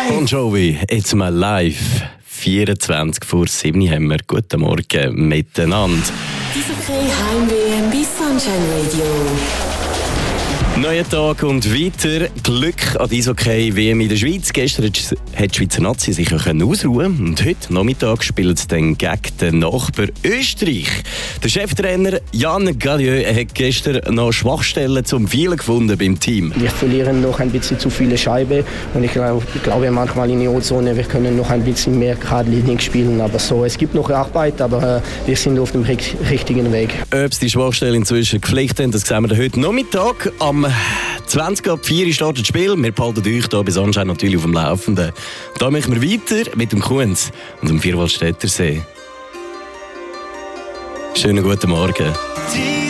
Bon Jovi, It's My Life. 24 vor 7 haben wir. Guten Morgen miteinander. Eishockey Heim-WM bei Sunshine Radio. Neuer Tag und weiter Glück an die Eishockey-WM in der Schweiz. Gestern hat die Schweizer Nazi sich ausruhen und heute Nachmittag spielt es dann gegen den Nachbar Österreich. Der Cheftrainer Jan Gallieu hat gestern noch Schwachstellen zum Vielen gefunden beim Team. Wir verlieren noch ein bisschen zu viele Scheiben und ich glaube manchmal in der O-Zone, wir können noch ein bisschen mehr geradlinig spielen. Aber so, es gibt noch Arbeit, aber wir sind auf dem richtigen Weg. Ob es die Schwachstellen inzwischen gepflegt haben, das sehen wir heute Nachmittag. Am 20:04 startet das Spiel. Wir behalten euch hier bis anscheinend natürlich auf dem Laufenden. Da machen wir weiter mit dem Kunz und dem Vierwaldstättersee. Schönen guten Morgen.